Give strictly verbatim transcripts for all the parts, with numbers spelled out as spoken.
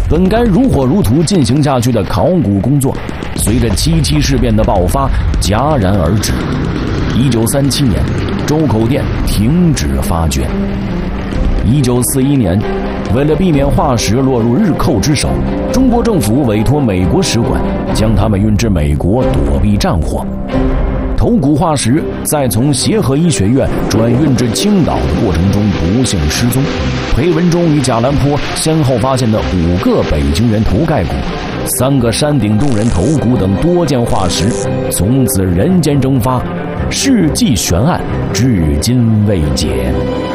本该如火如荼进行下去的考古工作，随着七七事变的爆发戛然而止。一九三七年，周口店停止发掘。一九四一年，为了避免化石落入日寇之手，中国政府委托美国使馆将它们运至美国躲避战火。头骨化石在从协和医学院转运至青岛的过程中不幸失踪。裴文中与贾兰坡先后发现的五个北京人头盖骨、三个山顶洞人头骨等多件化石，从此人间蒸发，世纪悬案至今未解。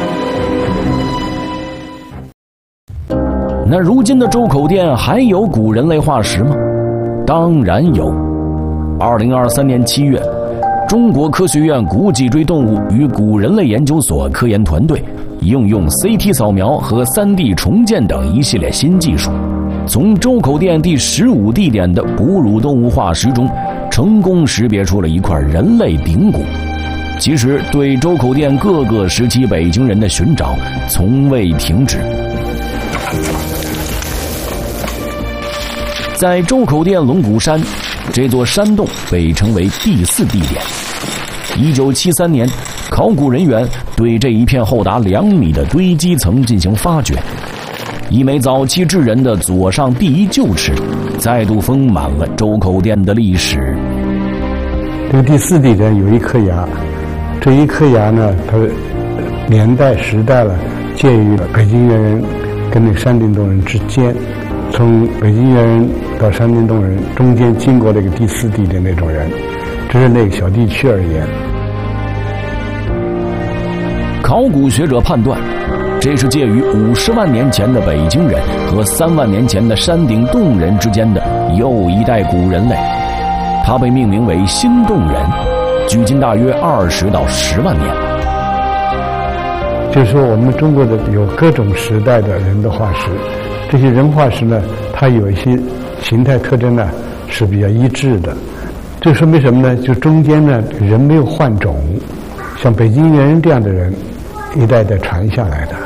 那如今的周口店还有古人类化石吗？当然有。二零二三年七月，中国科学院古脊椎动物与古人类研究所科研团队应用 C T 扫描和 三 D 重建等一系列新技术，从周口店第十五地点的哺乳动物化石中，成功识别出了一块人类顶骨。其实，对周口店各个时期北京人的寻找从未停止。在周口店龙骨山，这座山洞被称为第四地点。一九七三年，考古人员对这一片厚达两米的堆积层进行发掘，一枚早期智人的左上第一臼齿，再度丰满了周口店的历史。 这个第四地点有一颗牙，这一颗牙呢，它年代时代了，介于了北京猿人跟那个山顶洞人之间。从北京猿人到山顶洞人中间经过这个第四地点那种人，这是那个小地区而言。 考古学者判断，这是介于五十万年前的北京人和三万年前的山顶洞人之间的又一代古人类，它被命名为新洞人，距今大约二十到十万年。 就是说，我们中国的有各种时代的人的化石。这些人化石呢，它有一些形态特征呢是比较一致的，这说明什么呢？就中间呢人没有换种，像北京猿人这样的人一代代传下来的。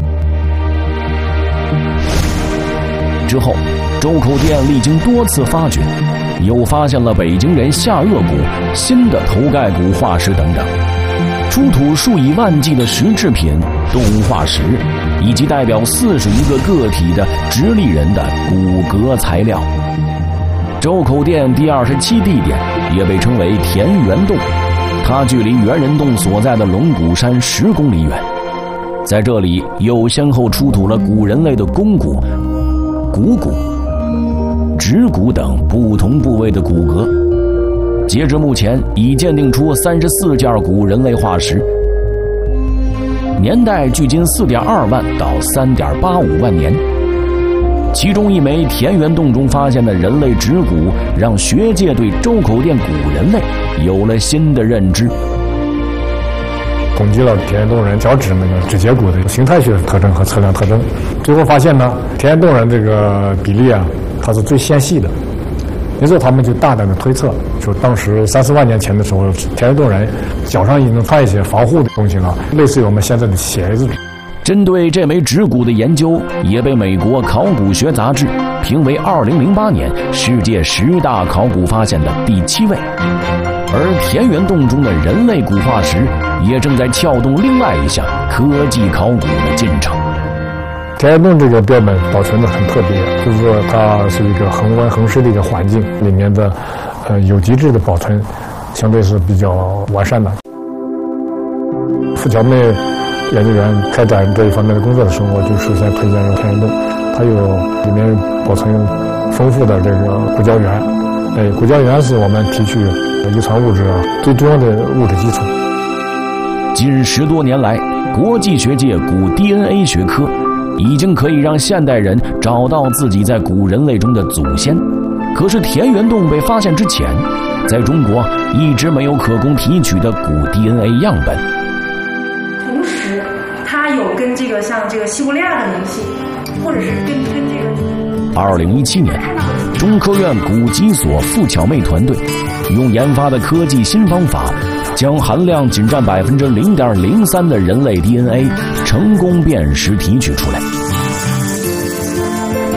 之后，周口店历经多次发掘，又发现了北京人下颚骨、新的头盖骨化石等等，出土数以万计的石制品、动物化石，以及代表四十余个个体的直立人的骨骼材料。周口店第二十七地点也被称为田园洞，它距离猿人洞所在的龙骨山十公里远。在这里又先后出土了古人类的肱骨、股骨、指骨等不同部位的骨骼。截至目前，已鉴定出三十四件古人类化石，年代距今 四点二万到 三点八五万年。其中一枚田园洞中发现的人类指骨，让学界对周口店古人类有了新的认知。 统计了田园洞人脚趾那个指节骨的形态学特征和测量特征，最后发现呢，田园洞人这个比例啊，它是最纤细的。因此他们就大胆的推测，说当时三四万年前的时候，田园洞人脚上已经穿一些防护的东西了，类似于我们现在的鞋子。 针对这枚指骨的研究，也被美国考古学杂志评为二零零八年世界十大考古发现的第七位。而田园洞中的人类骨化石，也正在撬动另外一项科技考古的进程。 田园洞这个标本保存的很特别，就是说它是一个恒温恒湿的一个环境，里面的呃有机质的保存相对是比较完善的。付巧妹研究员开展这一方面的工作的时候，我就首先推荐用田园洞，它有里面保存丰富的这个骨胶原，哎，骨胶原是我们提取遗传物质啊最重要的物质基础。 近十多年来，国际学界古 D N A 学科已经可以让现代人找到自己在古人类中的祖先。可是田园洞被发现之前，在中国一直没有可供提取的古 D N A 样本。 同时它有跟这个像这个西伯利亚的联系，或者是跟跟这个二零一七年，中科院古籍所付巧妹团队用研发的科技新方法，将含量仅占百分之零点零三的人类 D N A 成功辨识提取出来。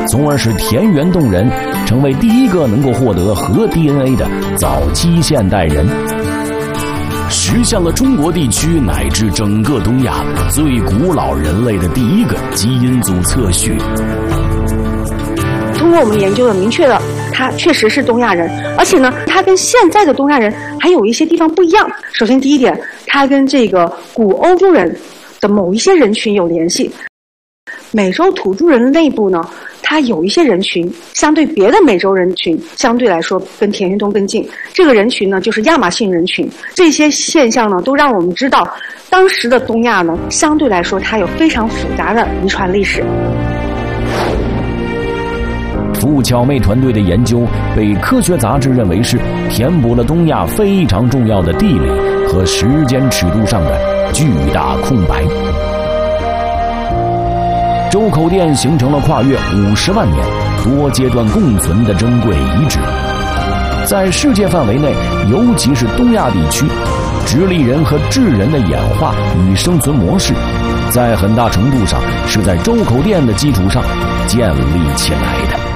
从而使田园洞人成为第一个能够获得核 D N A 的早期现代人，实现了中国地区乃至整个东亚最古老人类的第一个基因组测序。 通过我们研究的，明确了他确实是东亚人，而且呢，他跟现在的东亚人还有一些地方不一样。首先，第一点，他跟这个古欧洲人的某一些人群有联系。美洲土著人内部呢，它有一些人群相对别的美洲人群相对来说跟田园洞更近，这个人群呢就是亚马逊人群。这些现象呢都让我们知道，当时的东亚呢相对来说它有非常复杂的遗传历史。 傅巧妹团队的研究被科学杂志认为是填补了东亚非常重要的地理和时间尺度上的巨大空白。周口店形成了跨越五十万年、多阶段共存的珍贵遗址。在世界范围内，尤其是东亚地区，直立人和智人的演化与生存模式，在很大程度上是在周口店的基础上建立起来的。